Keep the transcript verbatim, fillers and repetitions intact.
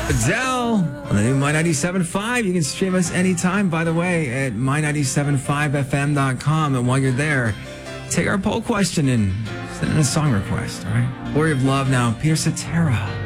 Adele on the new My ninety-seven point five. You can stream us anytime, by the way, at my ninety-seven point five f m dot com. And while you're there, take our poll question and send in a song request, all right? Glory of Love now, Peter Cetera.